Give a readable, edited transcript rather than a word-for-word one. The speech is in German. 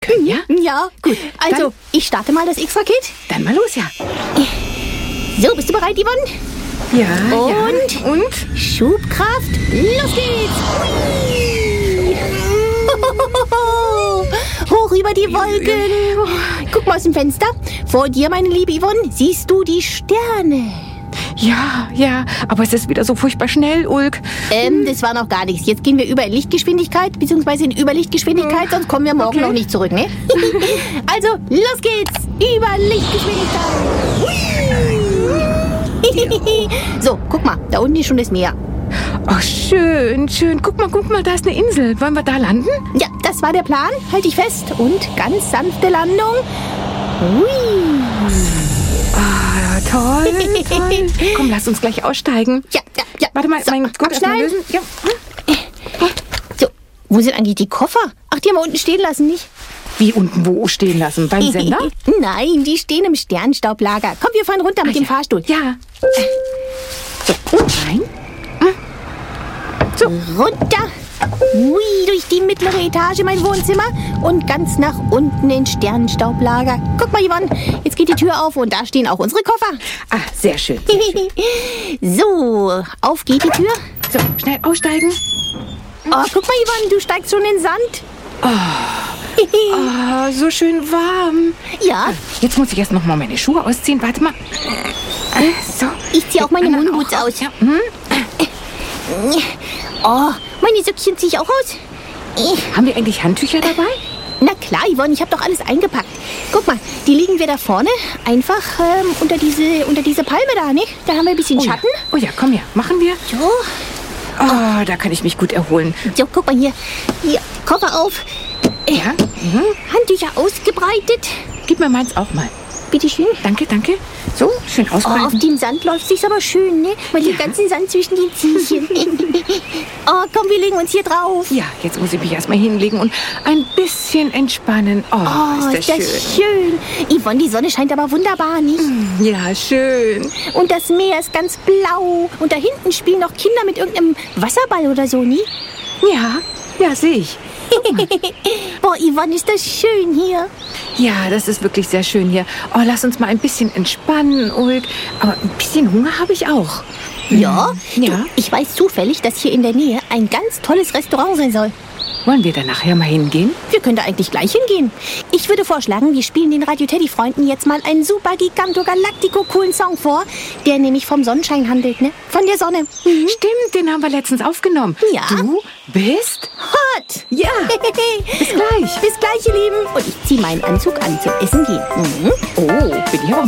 Ja? Ja. Gut. Also, Dann, ich starte mal das X-Raket. dann mal los, ja. So, bist du bereit, Yvonne? Ja, Und? ja. Und? Schubkraft, los geht's! Hui. Hoch über die Wolken. Guck mal aus dem Fenster. Vor dir, meine liebe Yvonne, siehst du die Sterne. Ja, aber es ist wieder so furchtbar schnell, Ulk. Das war noch gar nichts. Jetzt gehen wir über in Lichtgeschwindigkeit, beziehungsweise in Überlichtgeschwindigkeit, sonst kommen wir morgen Okay. noch nicht zurück, ne? Also, los geht's! Über Lichtgeschwindigkeit! Hui. So, guck mal, da unten ist schon das Meer. Oh, schön. Guck mal, da ist eine Insel. Wollen wir da landen? Ja, das war der Plan. Halt dich fest und ganz sanfte Landung. Hui. Ah, toll. Komm, lass uns gleich aussteigen. Ja. Warte mal, So, mein Gurt erst mal abschneiden. lösen. Ja. So, wo sind eigentlich die Koffer? Ach, die haben wir unten stehen lassen, nicht? Wie unten wo stehen lassen? Beim Sender? Nein, die stehen im Sternstaublager. Komm, wir fahren runter mit dem Fahrstuhl. Ja. So, und rein. Runter. Hui, durch die mittlere Etage, mein Wohnzimmer. Und ganz nach unten ins Sternstaublager. Guck mal, Yvonne, jetzt geht die Tür auf und da stehen auch unsere Koffer. Ah, sehr schön. So, auf geht die Tür. So, schnell aussteigen. Oh, guck mal, Yvonne, du steigst schon in den Sand. Ah, so schön warm. Ja, Jetzt muss ich erst noch mal meine Schuhe ausziehen. Warte mal. So. ich ziehe auch meine Die anderen Moonboots auch aus. Ja. Oh, meine Söckchen ziehe ich auch aus. Haben wir eigentlich Handtücher dabei? Na klar, Yvonne, ich habe doch alles eingepackt. Guck mal, die liegen wir da vorne einfach unter diese Palme da, ne? Da haben wir ein bisschen Schatten. Oh ja, komm her. Machen wir. So, Oh, da kann ich mich gut erholen. so, guck mal hier. Hier, Koffer auf. Ja? Handtücher ausgebreitet. Gib mir meins auch mal. Bitteschön. Danke. So, schön Oh, auf ausbreiten. dem Sand läuft sich's aber schön, ne? Weil die ganzen Sand zwischen den Ziechen. Oh, komm, wir legen uns hier drauf. Ja, jetzt muss ich mich erstmal hinlegen und ein bisschen entspannen. Oh, Oh, ist das schön. schön. Yvonne, die Sonne scheint aber wunderbar, nicht? Ja, schön. Und das Meer ist ganz blau. Und da hinten spielen noch Kinder mit irgendeinem Wasserball oder so, nie? Ja, sehe ich. Boah, Yvonne, ist das schön hier. Ja, das ist wirklich sehr schön hier. Oh, lass uns mal ein bisschen entspannen, Ulk. Aber ein bisschen Hunger habe ich auch. Ja? Ja. Du, ich weiß zufällig, dass hier in der Nähe ein ganz tolles Restaurant sein soll. Wollen wir da nachher mal hingehen? Wir können da eigentlich gleich hingehen. Ich würde vorschlagen, wir spielen den Radio-Teddy-Freunden jetzt mal einen super giganto-galactico-coolen Song vor, der nämlich vom Sonnenschein handelt, ne? Von der Sonne. Stimmt, den haben wir letztens aufgenommen. Ja. Du bist? Hot! Ja. Bis gleich. Bis gleich, ihr Lieben. Und ich ziehe meinen Anzug an zum Essen gehen. Oh, bin ich aber